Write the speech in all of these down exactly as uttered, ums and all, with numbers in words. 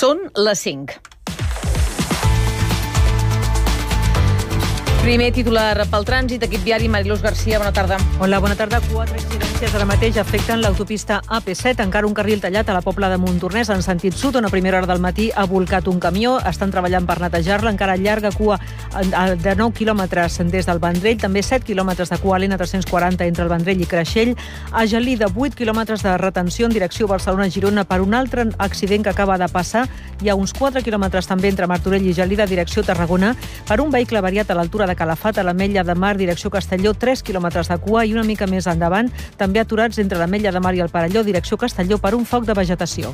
Són les cinc. Primer titular pel trànsit, equip viari, Mariluz Garcia, bona tarda. Hola, bona tarda. Quatre incidències ara mateix afecten l'autopista A P set, encara un carril tallat a la Pobla de Montornès en sentit sud, on a primera hora del matí ha volcat un camió. Estan treballant per netejar-la, encara llarga cua de nou quilòmetres des del Vendrell, també set quilòmetres de cua a l'N tres-cents quaranta entre el Vendrell i Creixell. A Gelida, vuit quilòmetres de retenció en direcció Barcelona-Girona per un altre accident que acaba de passar. Hi ha uns quatre quilòmetres també entre Martorell i Gelida, direcció Tarragona, per un vehicle avariat a l'altura de Calafat, a l'Ametlla de Mar, direcció Castelló, tres quilòmetres de cua, i una mica més endavant, també aturats entre l'Ametlla de Mar i el Perelló, direcció Castelló, per un foc de vegetació.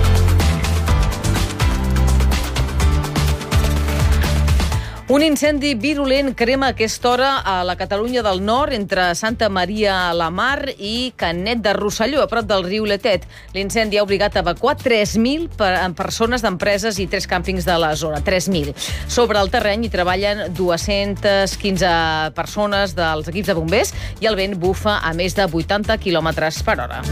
Un incendi virulent crema a aquesta hora a la Catalunya del Nord, entre Santa Maria la Mar i Canet de Rosselló, a prop del riu Letet. L'incendi ha obligat a evacuar tres mil persones d'empreses i tres càmpings de la zona. tres mil. Sobre el terreny hi treballen dues-centes quinze persones dels equips de bombers i el vent bufa a més de vuitanta quilòmetres per hora.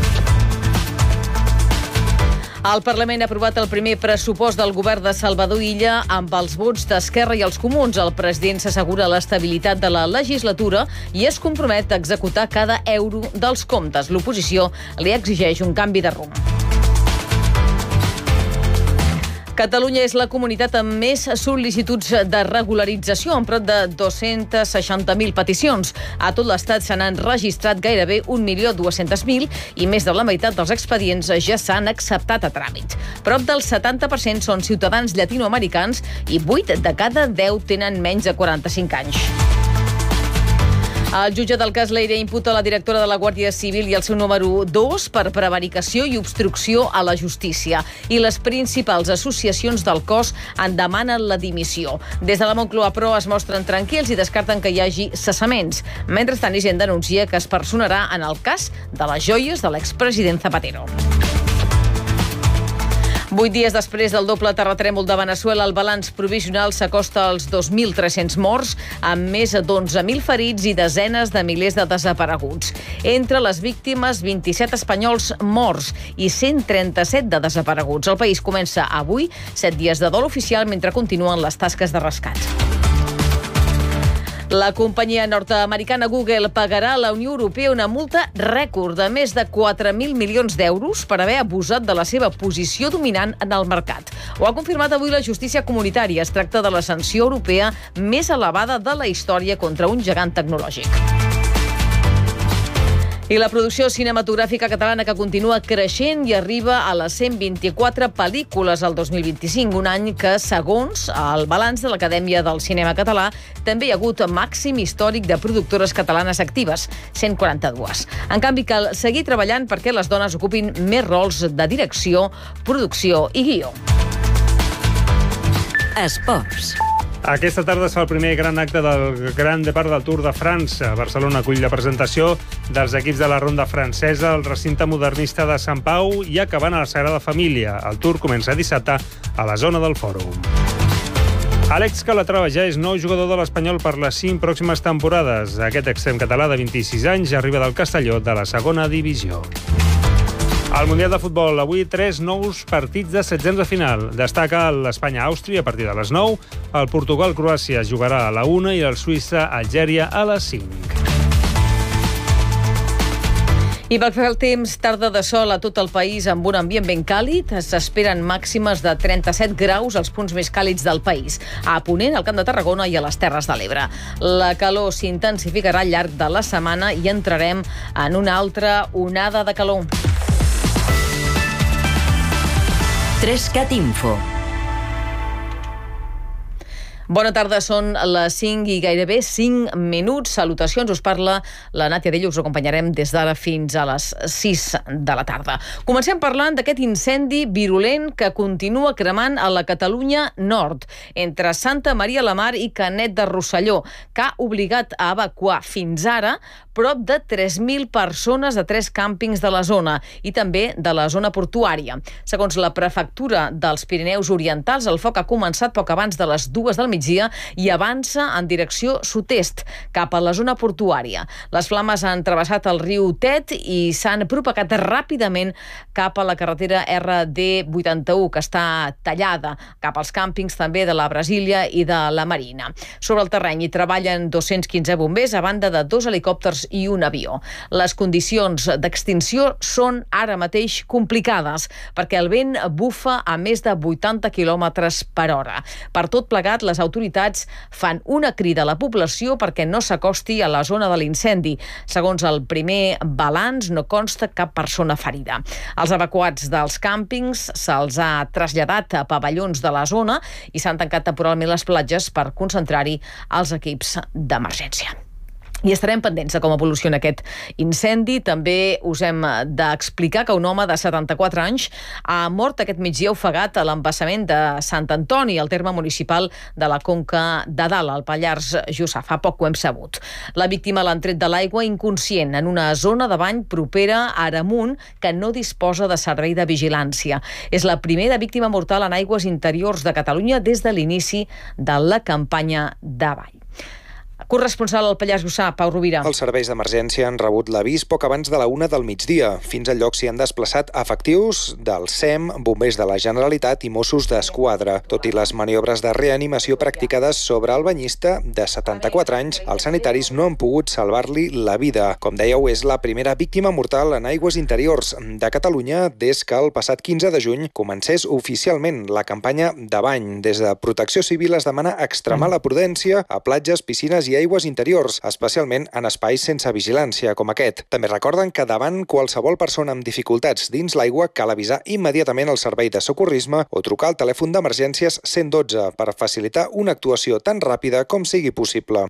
El Parlament ha aprovat el primer pressupost del govern de Salvador Illa amb els vots d'Esquerra i els Comuns. El president s'assegura l'estabilitat de la legislatura i es compromet a executar cada euro dels comptes. L'oposició li exigeix un canvi de rumb. Catalunya és la comunitat amb més sol·licituds de regularització, amb prop de dos-cents seixanta mil peticions. A tot l'estat se n'han registrat gairebé un milió dos-cents mil i més de la meitat dels expedients ja s'han acceptat a tràmit. Prop del setanta per cent són ciutadans llatinoamericans i vuit de cada deu tenen menys de quaranta-cinc anys. El jutge del cas Leire imputa a la directora de la Guàrdia Civil i el seu número dos per prevaricació i obstrucció a la justícia. I les principals associacions del cos en demanen la dimissió. Des de la Moncloa, però, es mostren tranquils i descarten que hi hagi cessaments. Mentrestant, Hisenda denuncia que es personarà en el cas de les joies de l'expresident Zapatero. Vuit dies després del doble terratrèmol de Veneçuela, el balanç provisional s'acosta als dos mil tres-cents morts, amb més d'onze mil ferits i desenes de milers de desapareguts. Entre les víctimes, vint-i-set espanyols morts i cent trenta-set de desapareguts. El país comença avui set dies de dol oficial mentre continuen les tasques de rescat. La companyia nord-americana Google pagarà a la Unió Europea una multa rècord de més de quatre mil milions d'euros per haver abusat de la seva posició dominant en el mercat. Ho ha confirmat avui la justícia comunitària. Es tracta de la sanció europea més elevada de la història contra un gegant tecnològic. I la producció cinematogràfica catalana que continua creixent i arriba a les cent vint-i-quatre pel·lícules al dos mil vint-i-cinc, un any que, segons el balanç de l'Acadèmia del Cinema Català, també hi ha hagut màxim històric de productores catalanes actives, cent quaranta-dues. En canvi, cal seguir treballant perquè les dones ocupin més rols de direcció, producció i guió. Esports. Aquesta tarda es fa el primer gran acte del Gran Depart del Tour de França. Barcelona acull la presentació dels equips de la ronda francesa al recinte modernista de Sant Pau i acabant a la Sagrada Família. El Tour comença dissabte a la zona del Fòrum. Àlex Calatrava ja és nou jugador de l'Espanyol per les cinc pròximes temporades. Aquest extrem català de vint-i-sis anys arriba del Castelló de la segona divisió. Al Mundial de Futbol, avui tres nous partits de setzents de final. Destaca l'Espanya-Àustria a partir de les nou, el Portugal-Croàcia jugarà a la una i el Suïssa-Algèria a les cinc. I pel que fa el temps, tarda de sol a tot el país amb un ambient ben càlid. S'esperen màximes de trenta-set graus als punts més càlids del país. A Ponent, al Camp de Tarragona i a les Terres de l'Ebre. La calor s'intensificarà al llarg de la setmana i entrarem en una altra onada de calor. Trescat Info. Bona tarda, són les cinc i gairebé cinc minuts. Salutacions, us parla la Nàtia Dello. Us acompanyarem des d'ara fins a les sis de la tarda. Comencem parlant d'aquest incendi virulent que continua cremant a la Catalunya Nord, entre Santa Maria la Mar i Canet de Rosselló, que ha obligat a evacuar fins ara prop de tres mil persones de tres càmpings de la zona i també de la zona portuària. Segons la prefectura dels Pirineus Orientals, el foc ha començat poc abans de les dues del migdia i avança en direcció sud-est, cap a la zona portuària. Les flames han travessat el riu Tet i s'han propagat ràpidament cap a la carretera R D vuitanta-u, que està tallada, cap als càmpings també de la Brasília i de la Marina. Sobre el terreny hi treballen dos-cents quinze bombers, a banda de dos helicòpters i un avió. Les condicions d'extinció són ara mateix complicades, perquè el vent bufa a més de vuitanta quilòmetres per hora. Per tot plegat, les autoritats fan una crida a la població perquè no s'acosti a la zona de l'incendi. Segons el primer balanç, no consta cap persona ferida. Els evacuats dels càmpings se'ls ha traslladat a pavellons de la zona i s'han tancat temporalment les platges per concentrar-hi els equips d'emergència. I estarem pendents de com evoluciona aquest incendi. També us hem d'explicar que un home de setanta-quatre anys ha mort aquest migdia ofegat a l'embassament de Sant Antoni, al terme municipal de la Conca de Dalt, al Pallars Jussà. Fa poc ho hem sabut. La víctima l'han tret de l'aigua inconscient en una zona de bany propera a Aramunt, que no disposa de servei de vigilància. És la primera víctima mortal en aigües interiors de Catalunya des de l'inici de la campanya de bany. Corresponsal al Pallars Jussà, Pau Rovira. Els serveis d'emergència han rebut l'avís poc abans de la una del migdia. Fins al lloc s'hi han desplaçat efectius del S E M, bombers de la Generalitat i Mossos d'Esquadra. Tot i les maniobres de reanimació practicades sobre el banyista de setanta-quatre anys, els sanitaris no han pogut salvar-li la vida. Com dèieu, és la primera víctima mortal en aigües interiors de Catalunya des que el passat quinze de juny comencés oficialment la campanya de bany. Des de Protecció Civil es demana extremar la prudència a platges, piscines i aigües interiors, especialment en espais sense vigilància com aquest. També recorden que davant qualsevol persona amb dificultats dins l'aigua cal avisar immediatament el servei de socorrisme o trucar al telèfon d'emergències cent dotze per facilitar una actuació tan ràpida com sigui possible.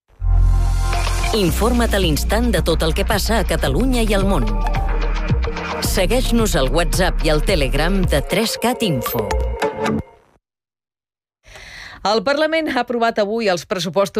Informa't a l'instant de tot el que passa a Catalunya i al món. Segueix-nos al WhatsApp i al Telegram de tres cat info. El Parlament ha aprovat avui els pressupostos